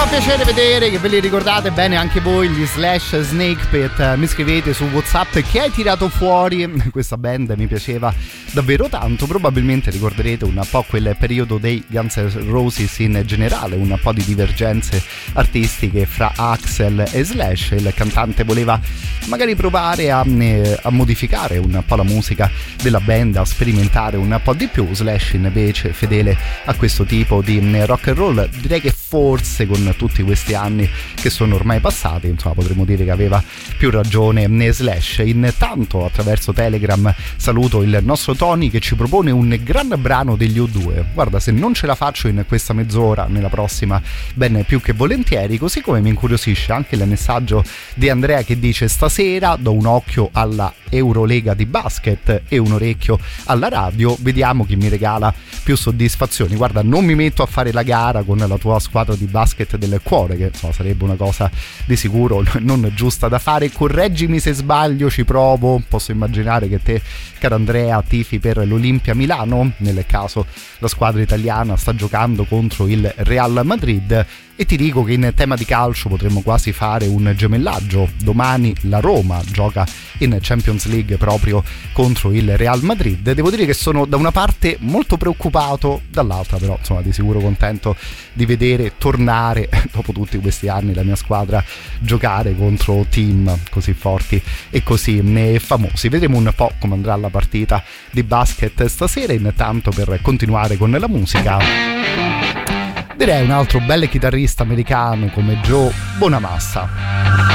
fa piacere vedere che ve li ricordate bene anche voi, gli Slash Snake Pit. Mi scrivete su WhatsApp che hai tirato fuori. Questa band mi piaceva davvero tanto. Probabilmente ricorderete un po' quel periodo dei Guns N' Roses in generale, un po' di divergenze artistiche fra Axl e Slash. Il cantante voleva magari provare a modificare un po' la musica della band, a sperimentare un po' di più. Slash invece fedele a questo tipo di rock and roll. Direi che forse con tutti questi anni che sono ormai passati, insomma, potremmo dire che aveva più ragione Slash. Intanto attraverso Telegram saluto il nostro Tony che ci propone un gran brano degli U2. Guarda, se non ce la faccio in questa mezz'ora, nella prossima ben più che volentieri. Così come mi incuriosisce anche il messaggio di Andrea che dice: stasera do un occhio alla Eurolega di basket e un orecchio alla radio, vediamo chi mi regala più soddisfazioni. Guarda, non mi metto a fare la gara con la tua squadra di basket del cuore, che insomma sarebbe una cosa di sicuro non giusta da fare. Correggimi se sbaglio, ci provo. Posso immaginare che te, caro Andrea, tifi per l'Olimpia Milano, nel caso la squadra italiana sta giocando contro il Real Madrid. E ti dico che in tema di calcio potremmo quasi fare un gemellaggio. Domani la Roma gioca in Champions League proprio contro il Real Madrid. Devo dire che sono da una parte molto preoccupato, dall'altra però insomma di sicuro contento di vedere tornare dopo tutti questi anni la mia squadra giocare contro team così forti e così famosi. Vedremo un po' come andrà la partita di basket stasera. Intanto, per continuare con la musica, direi un altro bel chitarrista americano come Joe Bonamassa.